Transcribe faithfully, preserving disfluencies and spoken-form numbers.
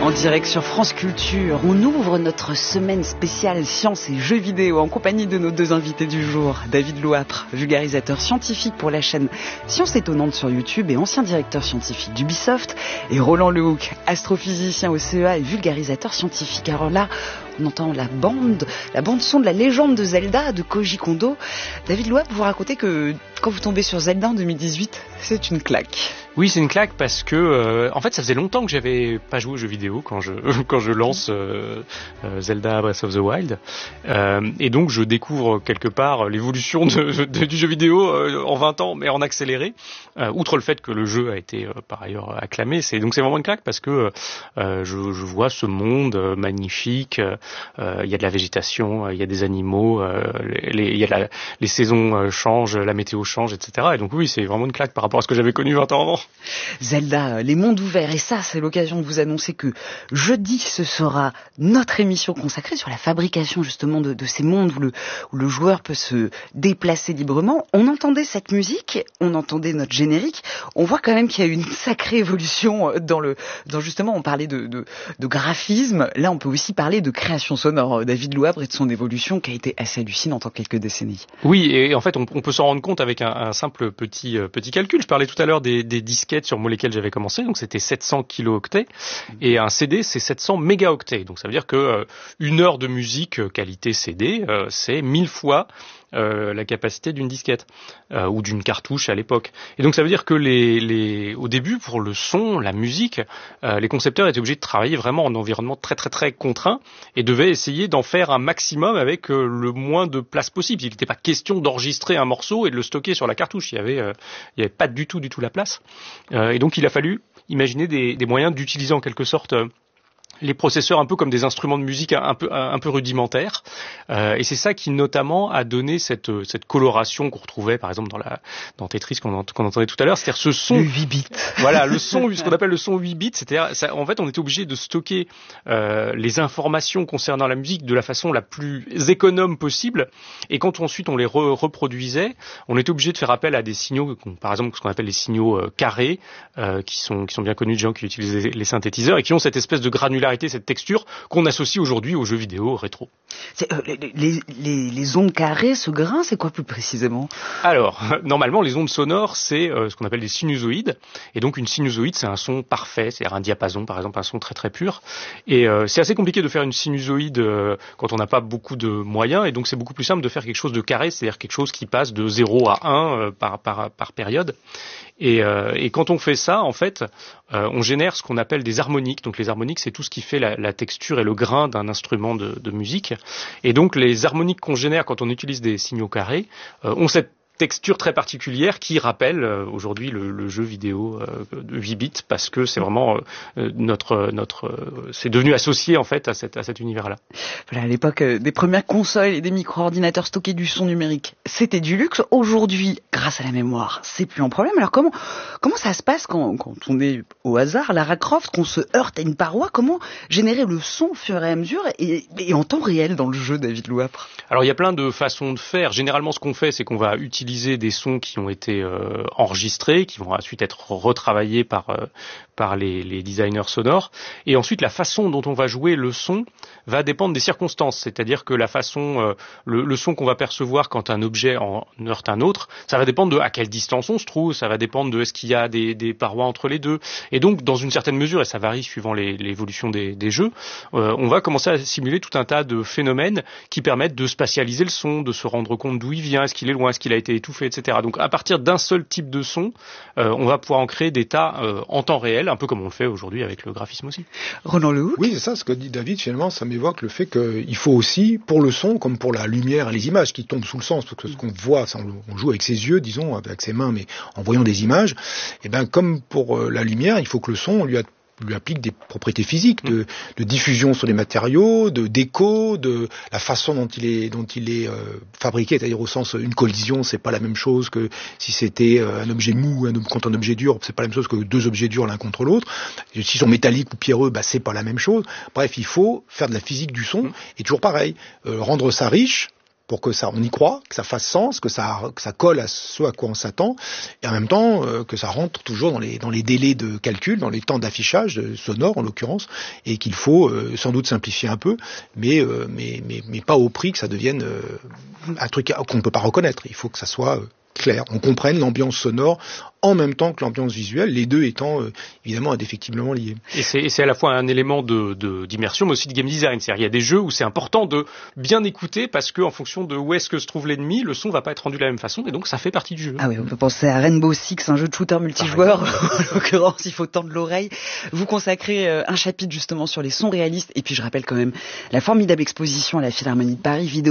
En direct sur France Culture, on ouvre notre semaine spéciale sciences et jeux vidéo en compagnie de nos deux invités du jour. David Louapre, vulgarisateur scientifique pour la chaîne Sciences Étonnantes sur YouTube et ancien directeur scientifique d'Ubisoft. Et Roland Lehoucq, astrophysicien au C E A et vulgarisateur scientifique. Alors là, on entend la bande, la bande son de la légende de Zelda de Koji Kondo. David Louapre, vous racontez que quand vous tombez sur Zelda en deux mille dix-huit, c'est une claque. Oui, c'est une claque parce que, euh, en fait, ça faisait longtemps que j'avais pas joué aux jeux vidéo quand je quand je lance euh, euh, Zelda Breath of the Wild, euh, et donc je découvre quelque part l'évolution de, de, du jeu vidéo euh, en vingt ans, mais en accéléré. Euh, outre le fait que le jeu a été euh, par ailleurs acclamé, c'est donc c'est vraiment une claque parce que euh, je, je vois ce monde euh, magnifique. Il euh, y a de la végétation, il euh, y a des animaux, euh, les, il y a la, les saisons euh, changent, la météo change, et cetera. Et donc oui, c'est vraiment une claque par rapport à ce que j'avais connu vingt ans avant. Zelda, les mondes ouverts, et ça c'est l'occasion de vous annoncer que jeudi ce sera notre émission consacrée sur la fabrication justement de, de ces mondes où le, où le joueur peut se déplacer librement. On entendait cette musique, on entendait notre générique, on voit quand même qu'il y a eu une sacrée évolution dans le, dans justement on parlait de, de, de graphisme, là on peut aussi parler de création sonore. David Louapre et de son évolution qui a été assez hallucinante en quelques décennies. Oui, et en fait on, on peut s'en rendre compte avec un, un simple petit, euh, petit calcul. Je parlais tout à l'heure des, des disquettes sur lesquelles j'avais commencé, donc c'était sept cents kilooctets, et un C D c'est sept cents mégaoctets, donc ça veut dire que euh, une heure de musique euh, qualité C D, euh, c'est mille fois euh, la capacité d'une disquette euh, ou d'une cartouche à l'époque. Et donc ça veut dire que les, les, au début, pour le son, la musique, euh, les concepteurs étaient obligés de travailler vraiment en environnement très très très contraint et devaient essayer d'en faire un maximum avec euh, le moins de place possible. Il n'était pas question d'enregistrer un morceau et de le stocker sur la cartouche. Il y avait, euh, il y avait pas du tout du tout la place. Euh, et donc il a fallu imaginer des, des moyens d'utiliser en quelque sorte euh, les processeurs un peu comme des instruments de musique un peu un peu rudimentaires, euh, et c'est ça qui notamment a donné cette cette coloration qu'on retrouvait par exemple dans la dans Tetris qu'on, ent, qu'on entendait tout à l'heure, c'est-à-dire ce son le huit bits. Voilà, le son, ce qu'on appelle le son huit bits, c'est-à-dire ça, en fait on était obligé de stocker euh, les informations concernant la musique de la façon la plus économe possible, et quand ensuite on les re- reproduisait, on était obligé de faire appel à des signaux, par exemple ce qu'on appelle les signaux euh, carrés, euh, qui sont qui sont bien connus des gens qui utilisent les synthétiseurs et qui ont cette espèce de granularité, cette texture qu'on associe aujourd'hui aux jeux vidéo rétro. C'est, euh, les, les, les, les ondes carrées, ce grain, c'est quoi plus précisément ? Alors, normalement, les ondes sonores, c'est euh, ce qu'on appelle des sinusoïdes. Et donc, une sinusoïde, c'est un son parfait, c'est-à-dire un diapason, par exemple, un son très très pur. Et euh, c'est assez compliqué de faire une sinusoïde euh, quand on n'a pas beaucoup de moyens. Et donc, c'est beaucoup plus simple de faire quelque chose de carré, c'est-à-dire quelque chose qui passe de zéro à un euh, par, par, par période. Et, euh, et quand on fait ça, en fait, euh, on génère ce qu'on appelle des harmoniques. Donc les harmoniques, c'est tout ce qui fait la, la texture et le grain d'un instrument de, de musique. Et donc les harmoniques qu'on génère quand on utilise des signaux carrés euh, ont cette texture très particulière qui rappelle euh, aujourd'hui le, le jeu vidéo euh, de huit bits, parce que c'est vraiment euh, notre notre euh, c'est devenu associé en fait à cette à cet univers-là. Voilà, à l'époque euh, des premières consoles et des micro-ordinateurs stockés du son numérique, c'était du luxe. Aujourd'hui, grâce à la mémoire, c'est plus un problème. Alors comment comment ça se passe quand quand on est au hasard, Lara Croft, qu'on se heurte à une paroi, comment générer le son au fur et à mesure et, et en temps réel dans le jeu, David Louapre ? Alors il y a plein de façons de faire. Généralement, ce qu'on fait, c'est qu'on va utiliser utiliser des sons qui ont été euh, enregistrés, qui vont ensuite être retravaillés par euh, par les, les designers sonores. Et ensuite, la façon dont on va jouer le son va dépendre des circonstances. C'est-à-dire que la façon, euh, le, le son qu'on va percevoir quand un objet en heurte un autre, ça va dépendre de à quelle distance on se trouve, ça va dépendre de est-ce qu'il y a des, des parois entre les deux. Et donc, dans une certaine mesure, et ça varie suivant les, l'évolution des, des jeux, euh, on va commencer à simuler tout un tas de phénomènes qui permettent de spatialiser le son, de se rendre compte d'où il vient, est-ce qu'il est loin, est-ce qu'il a été étouffé, et cetera. Donc, à partir d'un seul type de son, euh, on va pouvoir en créer des tas euh, en temps réel, un peu comme on le fait aujourd'hui avec le graphisme aussi. Roland Lehoucq ? Oui, c'est ça, ce que dit David, finalement, ça m'évoque le fait qu'il faut aussi, pour le son, comme pour la lumière et les images qui tombent sous le sens, parce que ce qu'on voit, ça, on joue avec ses yeux, disons, avec ses mains, mais en voyant des images, et ben comme pour la lumière, il faut que le son, on lui a lui applique des propriétés physiques de, de diffusion sur les matériaux, de d'écho, de la façon dont il est dont il est euh, fabriqué, c'est-à-dire au sens une collision, c'est pas la même chose que si c'était euh, un objet mou un, contre un objet dur, c'est pas la même chose que deux objets durs l'un contre l'autre. S'ils sont métalliques ou pierreux, bah c'est pas la même chose. Bref, il faut faire de la physique du son et toujours pareil, euh, rendre ça riche. pour que ça, on y croit, que ça fasse sens, que ça, que ça colle à ce à quoi on s'attend, et en même temps euh, que ça rentre toujours dans les dans les délais de calcul, dans les temps d'affichage de, sonore en l'occurrence, et qu'il faut euh, sans doute simplifier un peu, mais euh, mais, mais mais pas au prix que ça devienne euh, un truc qu'on ne peut pas reconnaître. Il faut que ça soit euh, clair, on comprenne l'ambiance sonore en même temps que l'ambiance visuelle, les deux étant euh, évidemment indéfectiblement liés. Et c'est, et c'est à la fois un élément de, de, d'immersion, mais aussi de game design. C'est-à-dire, il y a des jeux où c'est important de bien écouter parce que, en fonction de où est-ce que se trouve l'ennemi, le son va pas être rendu de la même façon, et donc ça fait partie du jeu. Ah oui, on peut penser à Rainbow Six, un jeu de shooter multijoueur. En l'occurrence, il faut tendre l'oreille. Vous consacrez euh, un chapitre justement sur les sons réalistes, et puis je rappelle quand même la formidable exposition à la Philharmonie de Paris, vidéo